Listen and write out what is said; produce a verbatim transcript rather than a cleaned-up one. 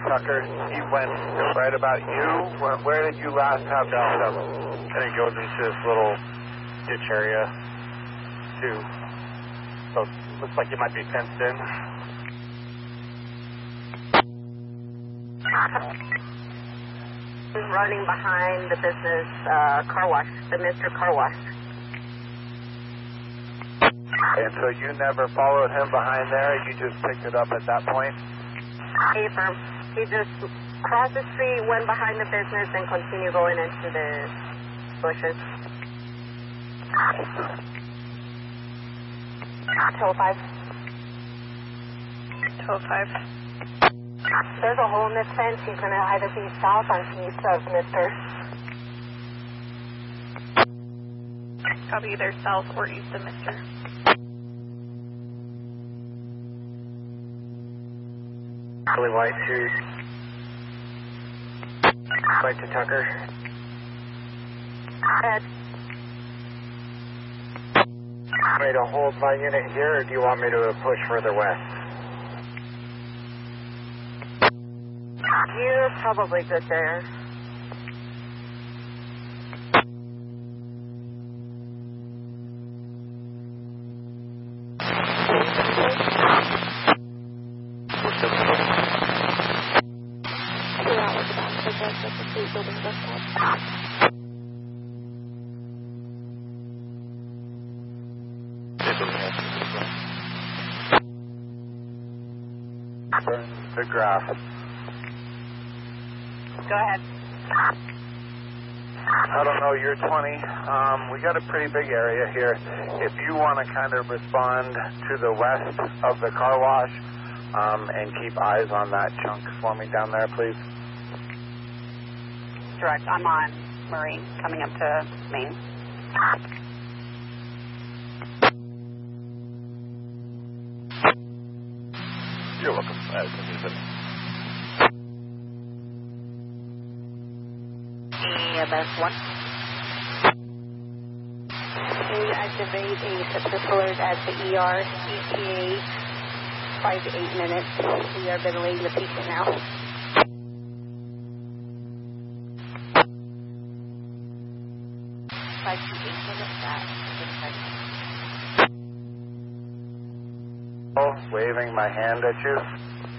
Tucker, he went right about you. Where, where did you last have ground level? And it goes into this little ditch area, too. So it looks like it might be fenced in. Running behind the business uh, car wash, the Mister Car Wash. And so you never followed him behind there, you just picked it up at that point? Affirm. He just crossed the street, went behind the business, and continued going into the bushes. Tow five. Tow five. There's a hole in this fence. He's going to either be south or east of Mister Probably either south or east of Mister Really white to white to Tucker. Head. Want me to hold my unit here, or do you want me to push further west? You're probably good there. The graph. Go ahead. I don't know, you're twenty. Um, we got a pretty big area here. If you want to kind of respond to the west of the car wash um, and keep eyes on that chunk for me down there, please. Direct. I'm on Marine, coming up to Main. You're welcome. Uh, Yeah, that's one. Please activate a success alert at the E R, E T A, five to eight minutes. We are ventilating the patient now. Five to eight minutes back. Waving my hand at you.